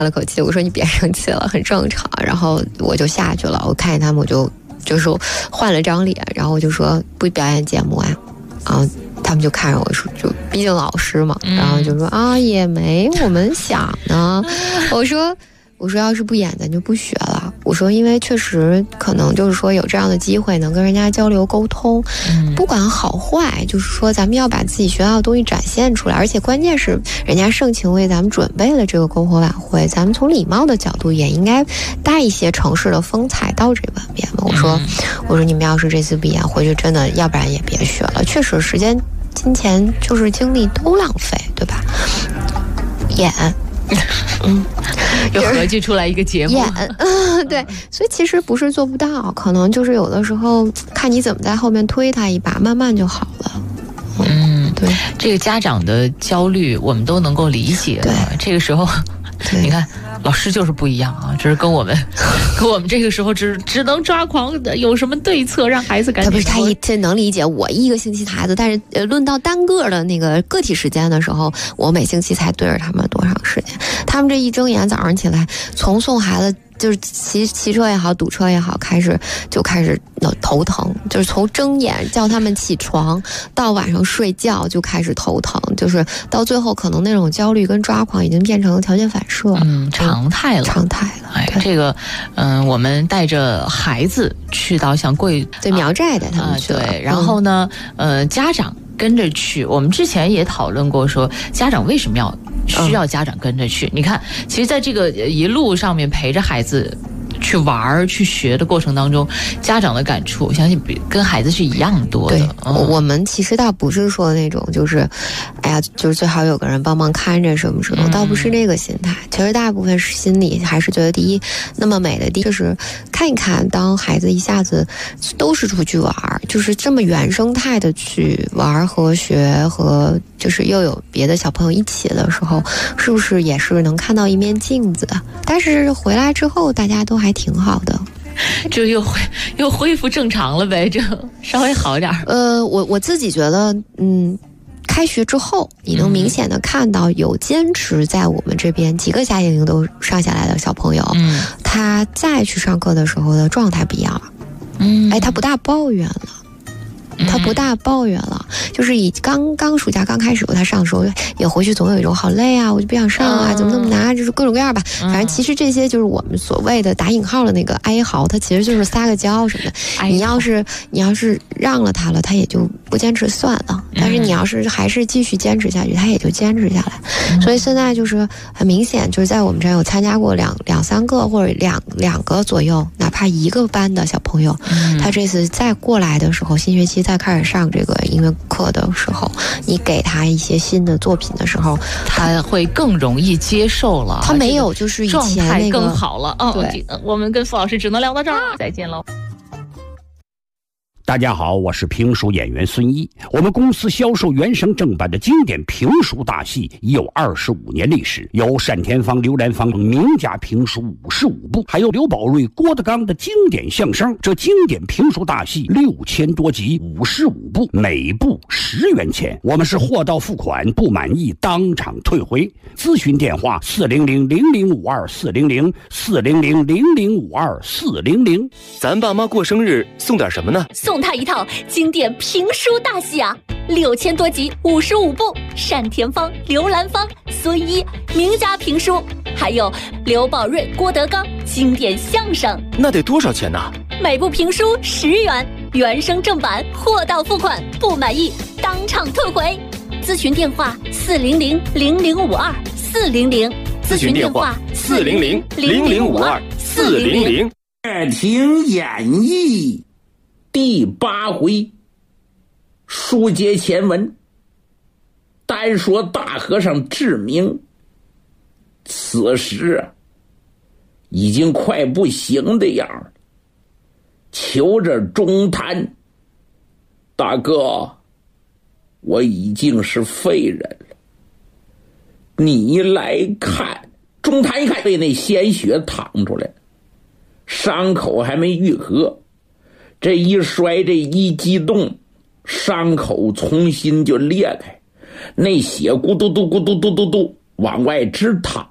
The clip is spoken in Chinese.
了口气，我说你别生气了，很正常。然后我就下去了，我看见他们我就说换了张脸，然后我就说不表演节目啊，他们就看着我说，就毕竟老师嘛，然后就说啊也没我们想呢。我说要是不演咱就不学了。我说因为确实可能就是说有这样的机会能跟人家交流沟通，不管好坏，就是说咱们要把自己学到的东西展现出来，而且关键是人家盛情为咱们准备了这个篝火晚会，咱们从礼貌的角度也应该带一些城市的风采到这边嘛。我说你们要是这次不演，回去真的要不然也别学了，确实时间金钱就是精力都浪费，对吧？演又合计出来一个节目， 对，所以其实不是做不到，可能就是有的时候看你怎么在后面推他一把，慢慢就好了。对， 这个家长的焦虑我们都能够理解。对，这个时候你看老师就是不一样啊，这是跟我们这个时候只能抓狂的，有什么对策让孩子赶紧？ 他能理解我一个星期孩子，但是论到单个的那个个体时间的时候，我每星期才对着他们多长时间？他们这一睁眼早上起来，从送孩子就是骑车也好，堵车也好，开始头疼，就是从睁眼叫他们起床到晚上睡觉就开始头疼，就是到最后可能那种焦虑跟抓狂已经变成了条件反射， 常态了。这个我们带着孩子去到像苗寨的他们去了， 对，然后呢家长跟着去。我们之前也讨论过，说家长为什么需要家长跟着去。你看其实在这个一路上面陪着孩子去玩去学的过程当中，家长的感触我相信跟孩子是一样多的。 对，我们其实倒不是说那种就是哎呀就是最好有个人帮忙看着什么什么，倒不是那个心态。其实大部分是心里还是觉得第一那么美的，第一就是看一看，当孩子一下子都是出去玩，就是这么原生态的去玩和学，和就是又有别的小朋友一起的时候，是不是也是能看到一面镜子？但是回来之后大家都还挺好的， 就又恢复正常了呗，就稍微好点。 我自己觉得，开学之后你能明显的看到有坚持在我们这边几个夏令营都上下来的小朋友，他再去上课的时候的状态不一样了，他不大抱怨了。就是以刚暑假刚开始他上的时候也回去总有一种好累啊，我就不想上啊，怎么那么难，就是各种各样吧。反正其实这些就是我们所谓的打引号的那个哀嚎，他其实就是撒个娇什么的。你要是让了他了，他也就不坚持算了。但是你要是还是继续坚持下去，他也就坚持下来。所以现在就是很明显，就是在我们这儿有参加过两三个或者两个左右，哪怕一个班的小朋友，他这次再过来的时候，新学期再开始上这个音乐课的时候，你给他一些新的作品的时候， 他会更容易接受了。 他没有就是以前状态更好了。 对， 我们跟傅老师只能聊到这儿，再见喽。 大家好，我是评书演员孙一。我们公司销售原声正版的经典评书大戏已有25年历史，有单田芳、刘兰芳名家评书55部，还有刘宝瑞、郭德纲的经典相声。这经典评书大戏6000多集，55部，每部10元钱。我们是货到付款，不满意当场退回。咨询电话400-0052-400，400-0052-400。 咱爸妈过生日送点什么呢？ 送他一套经典评书大戏啊，6000多集，55部，单田芳、刘兰芳、孙一名家评书，还有刘宝瑞、郭德纲经典相声。 那得多少钱呢？ 每部评书10元，原声正版，货到付款，不满意当场退回。咨询电话400-0052-400，咨询电话 400-0052-400。 乐亭演义第8回，书接前文。单说大和尚志明此时已经快不行的样了，求着中坛，大哥，我已经是废人了，你来看。中坛一看，被那鲜血淌出来，伤口还没愈合，这一摔，这一激动，伤口重新就裂开，那血咕嘟嘟咕嘟嘟嘟嘟往外直淌